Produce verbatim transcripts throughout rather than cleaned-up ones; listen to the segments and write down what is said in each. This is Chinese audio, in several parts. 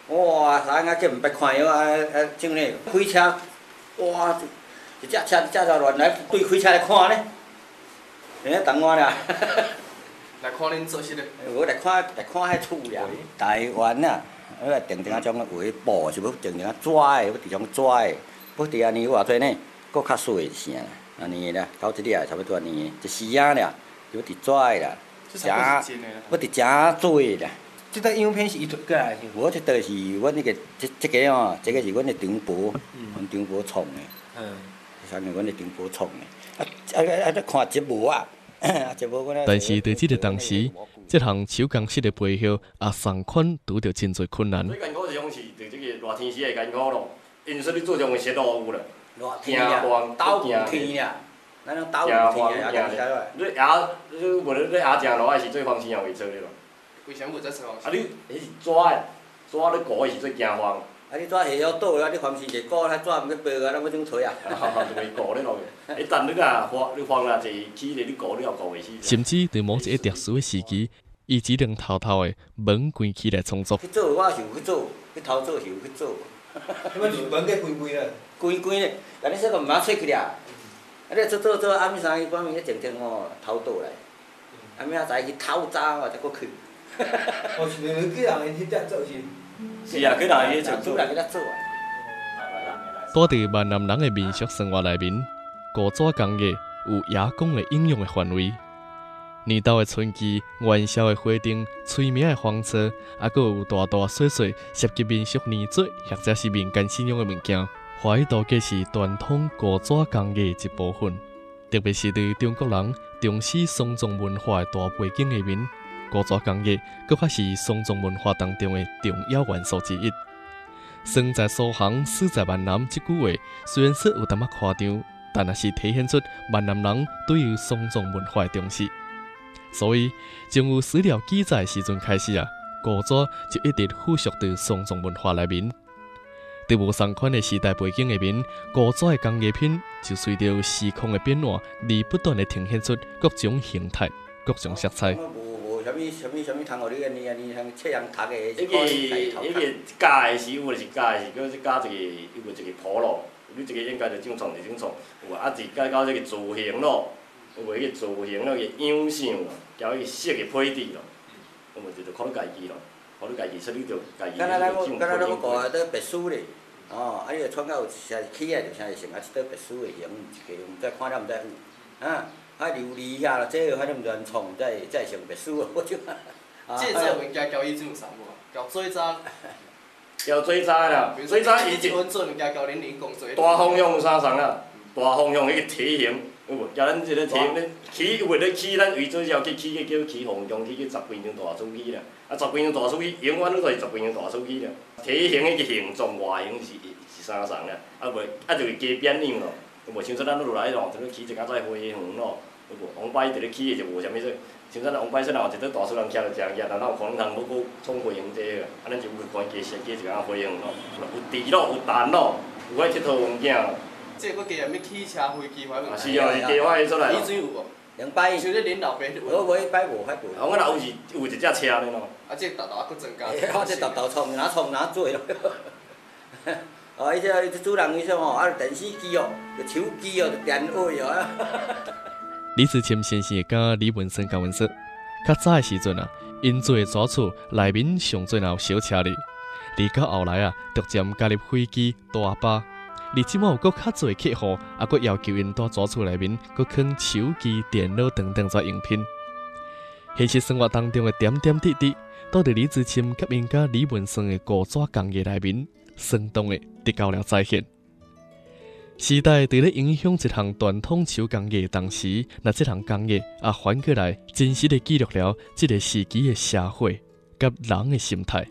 哇，三个叫唔捌看哟啊啊！种呢开车，哇，一只车一只车乱来对开车来看呢，哎，同我啦。 来看恁做事嘞。 我来看来看迄厝俩，台湾啊，我定定啊种个画布是要定定啊纸的，要伫种纸的，要伫安尼偌济呢，搁较水些，安尼啦，到即个差不多安尼，一时仔俩，要伫纸的啦， 真要伫真水啦。 这张影片是伊过来的。 我这都是阮那个这这个哦，这个是阮的长婆，阮长婆创的。嗯。三个阮的长婆创的。啊啊啊！啊！看节目啊。 但是在这个当时，这项手工室的背后也送款拄着真侪困难。 最艰苦的方是对这个热天时的艰苦咯，因说你做种的雪路有啦， 热天啊，斗雨天啊，咱种斗雨天啊，也行来。 你牙，你无你你牙正路，还是最放心也会做的咯。 为啥物在做？ 啊，你迄是纸的，纸你糊是最惊慌。 啊，你纸下晓倒啊，你凡是一股，迄纸毋去背啊，咱要怎吹啊？ 哈哈，就会糊咧落去。一旦你啊放，你放啊一起咧，你糊你也糊袂死。 甚至在某一个特殊的时期，伊只能偷偷的门关起来创作。 去做我是有去做，去偷做是有去做。 你们是门给关关咧？ 关关咧，但你说个毋通吹起来。啊，你做做做，暗暝三更半暝咧静静哦偷倒来，暗暝仔早去偷早哦才搁去。 哦，是你们几人去遐做是？ 是啊，几人去做做人去遐做啊。 住伫闽南人的民俗生活内面，古早工艺有野公的应用的范围。年头的春季，元宵的花灯、催眠的黄车，还佫有大大小小涉及民俗年节或者是民间信仰的物件，华语都皆是传统古早工艺的一部分。特别是对中国人重视丧葬文化的大背景下面，古早工艺佫较是丧葬文化当中的重要元素之一。生在苏杭，死在闽南这句话，虽然说有淡仔夸张，但也是体现出闽南人对于丧葬文化的重视。所以，从有史料记载的时阵开始啊，古早就一直附属在丧葬文化内面。在无相款的时代背景下面，古早的工艺品就随着时空的变化，而不断的呈现出各种形态、各种色彩。 无无啥物啥物啥物通互你安尼安尼通切人读的， 迄个迄个教的师傅就是教的是，叫做教一个，伊有一个谱咯。你一个应该就怎创就怎创，有啊，一教到这个字形咯。有无迄个字形咯，个样相咯，交迄个色个配置咯，有无就着靠你家己咯，靠你家己出你着家己。 敢若咱要敢若咱要挂倒别墅咧，哦，啊你着创到有啥起来着啥是成啊一倒别墅的形，一个毋知看了毋知有，啊，啊琉璃遐咯，这个反正原创才才成别墅我就。 这种物件交伊怎有啥无？交做渣。 交做渣啦，做渣伊一份做物件交恁人工做。 大方向有三层啊，大方向迄个梯形。有无？交咱即个题，咱起为了起，咱为做要去起个叫起方向，起个十几张大书起啦。啊，十几张大书起，永远都是十几张大书起啦。体型迄个形状外形是是三层啦，啊袂啊就是加变样咯。有无像说咱落来咯，就咧起一家仔花园咯，有无？王牌伫咧起的就无啥物说，像咱王牌说若有一桌大树人徛着正，徛，但咱有可能通要搁创花园这个，啊咱就有可能加设加一间花园咯，有池咯，有蛋咯，有遐佚佗物件咯。 这佫加咩汽车、飞机发问题？ 是啊，是加发迄出来。 你水有无？ 两摆。 像咧恁老爸就有。 我买摆无发过。 啊，我若有是有一只车咧咯。 啊，这豆豆还佫增加。 我这豆豆创哪创哪做咯。哦，伊这伊这主人伊说吼，啊电视机哦，着手机哦，着电话哦。 李志清先生甲李文生甲阮说，较早的时阵啊，因做的纸厝内面上最有小车哩，而到后来啊，逐渐加入飞机、大巴。而即马有搁较侪客户，也搁要求因在纸厝内面搁放手机、电脑等等在用品。现实生活当中的点点滴滴，都伫李志清甲因甲李文生的古早工艺内面，生动的得到了再现。时代伫咧影响一项传统手工艺的同时，那这项工艺也反过来真实的记录了这个时期的社会甲人的心态。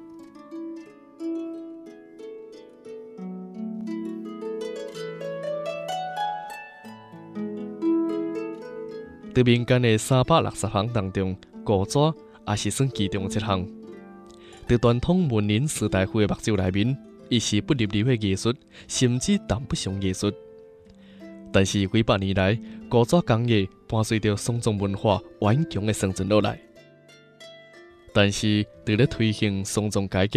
在民间的三百六十行当中，古纸也是算其中一项。在传统文人时代会的目睭内面，伊是不入流的艺术，甚至谈不上艺术。但是几百年来，古纸工艺伴随着丧葬文化顽强的生存落来。但是，在咧推行丧葬改革